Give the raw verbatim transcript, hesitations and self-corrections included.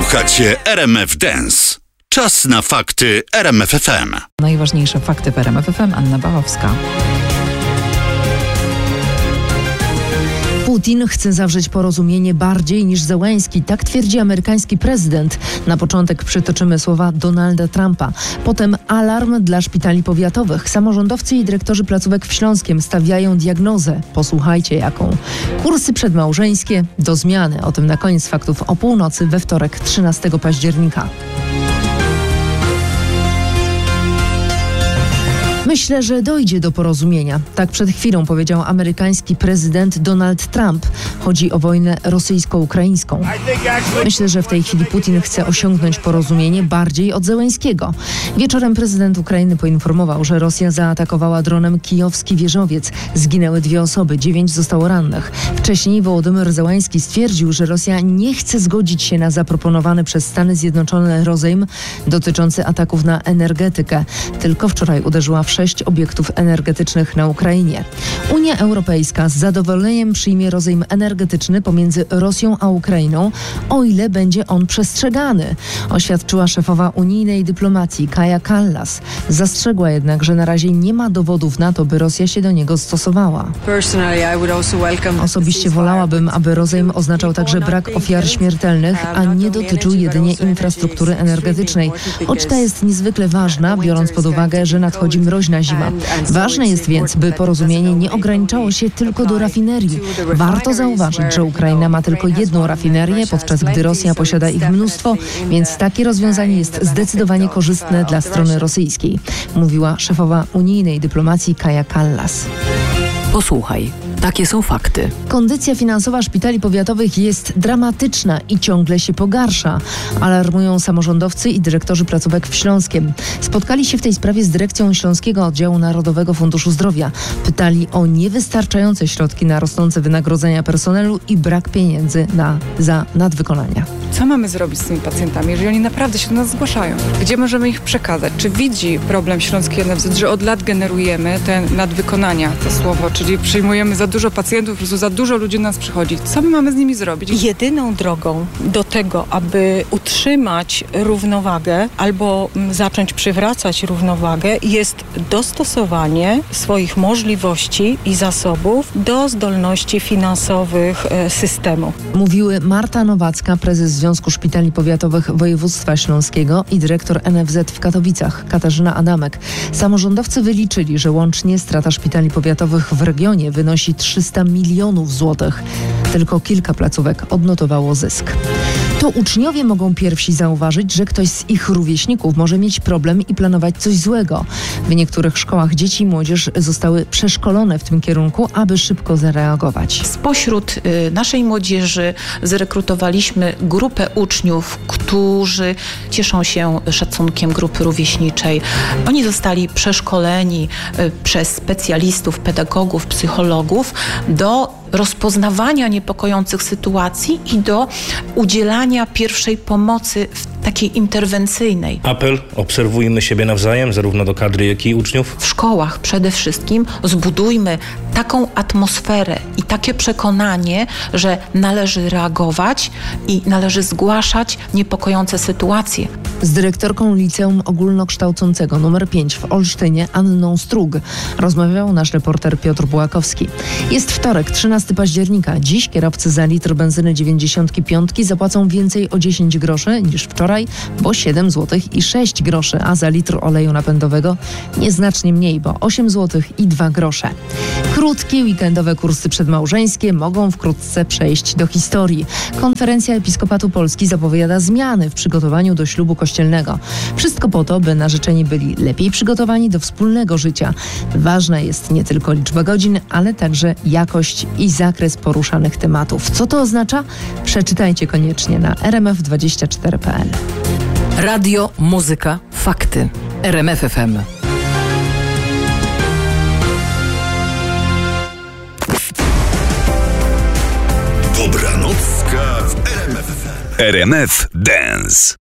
Słuchacie R M F Dance. Czas na fakty R M F F M. Najważniejsze fakty w R M F F M. Anna Bachowska. Putin chce zawrzeć porozumienie bardziej niż Zełenski, tak twierdzi amerykański prezydent. Na początek przytoczymy słowa Donalda Trumpa. Potem alarm dla szpitali powiatowych. Samorządowcy i dyrektorzy placówek w Śląskiem stawiają diagnozę. Posłuchajcie jaką. Kursy przedmałżeńskie do zmiany. O tym na koniec faktów o północy we wtorek trzynastego października. Myślę, że dojdzie do porozumienia. Tak przed chwilą powiedział amerykański prezydent Donald Trump. Chodzi o wojnę rosyjsko-ukraińską. Myślę, że w tej chwili Putin chce osiągnąć porozumienie bardziej od Zełenskiego. Wieczorem prezydent Ukrainy poinformował, że Rosja zaatakowała dronem kijowski wieżowiec. Zginęły dwie osoby, dziewięć zostało rannych. Wcześniej Wołodymyr Zełenski stwierdził, że Rosja nie chce zgodzić się na zaproponowany przez Stany Zjednoczone rozejm dotyczący ataków na energetykę. Tylko wczoraj uderzyła w sześć obiektów energetycznych na Ukrainie. Unia Europejska z zadowoleniem przyjmie rozejm energetyczny pomiędzy Rosją a Ukrainą, o ile będzie on przestrzegany, oświadczyła szefowa unijnej dyplomacji Kaja Kallas. Zastrzegła jednak, że na razie nie ma dowodów na to, by Rosja się do niego stosowała. Osobiście wolałabym, aby rozejm oznaczał także brak ofiar śmiertelnych, a nie dotyczył jedynie infrastruktury energetycznej, choć ta jest niezwykle ważna, biorąc pod uwagę, że nadchodzi mroźna zima. Ważne jest więc, by porozumienie nie ograniczało się tylko do rafinerii. Warto zauważyć, że Ukraina ma tylko jedną rafinerię, podczas gdy Rosja posiada ich mnóstwo, więc takie rozwiązanie jest zdecydowanie korzystne dla strony rosyjskiej, mówiła szefowa unijnej dyplomacji Kaja Kallas. Posłuchaj, takie są fakty. Kondycja finansowa szpitali powiatowych jest dramatyczna i ciągle się pogarsza. Alarmują samorządowcy i dyrektorzy placówek w Śląskiem. Spotkali się w tej sprawie z dyrekcją Śląskiego Oddziału Narodowego Funduszu Zdrowia. Pytali o niewystarczające środki na rosnące wynagrodzenia personelu i brak pieniędzy na, za nadwykonania. Co mamy zrobić z tymi pacjentami, jeżeli oni naprawdę się do nas zgłaszają? Gdzie możemy ich przekazać? Czy widzi problem Śląski N F Z, że od lat generujemy te nadwykonania, to słowo, czyli przyjmujemy za dużo pacjentów, po prostu za dużo ludzi do nas przychodzi. Co my mamy z nimi zrobić? Jedyną drogą do tego, aby utrzymać równowagę albo zacząć przywracać równowagę, jest dostosowanie swoich możliwości i zasobów do zdolności finansowych systemu. Mówiły Marta Nowacka, prezes Związku Szpitali Powiatowych Województwa Śląskiego i dyrektor N F Z w Katowicach, Katarzyna Adamek. Samorządowcy wyliczyli, że łącznie strata szpitali powiatowych w regionie wynosi trzysta milionów złotych. Tylko kilka placówek odnotowało zysk. To uczniowie mogą pierwsi zauważyć, że ktoś z ich rówieśników może mieć problem i planować coś złego. W niektórych szkołach dzieci i młodzież zostały przeszkolone w tym kierunku, aby szybko zareagować. Spośród y, naszej młodzieży zrekrutowaliśmy grupę uczniów, którzy cieszą się szacunkiem grupy rówieśniczej. Oni zostali przeszkoleni y, przez specjalistów, pedagogów, psychologów do rozpoznawania niepokojących sytuacji i do udzielania pierwszej pomocy w takiej interwencyjnej. Apel, obserwujmy siebie nawzajem, zarówno do kadry, jak i uczniów. W szkołach przede wszystkim zbudujmy taką atmosferę i takie przekonanie, że należy reagować i należy zgłaszać niepokojące sytuacje. Z dyrektorką Liceum Ogólnokształcącego numer pięć w Olsztynie Anną Strug rozmawiał nasz reporter Piotr Bułakowski. Jest wtorek, trzynastego października. Dziś kierowcy za litr benzyny dziewięćdziesiątki piątki zapłacą więcej o dziesięć groszy niż wczoraj, bo siedem złotych i sześć groszy, a za litr oleju napędowego nieznacznie mniej, bo osiem złotych i dwa grosze. Krótkie weekendowe kursy przedmałżeńskie mogą wkrótce przejść do historii. Konferencja Episkopatu Polski zapowiada zmiany w przygotowaniu do ślubu kościelnego. Wszystko po to, by narzeczeni byli lepiej przygotowani do wspólnego życia. Ważna jest nie tylko liczba godzin, ale także jakość i zakres poruszanych tematów. Co to oznacza? Przeczytajcie koniecznie na r m f dwadzieścia cztery kropka p l. Radio, muzyka, fakty. R M F F M. Dobranocka w R M F F M. R M F Dance.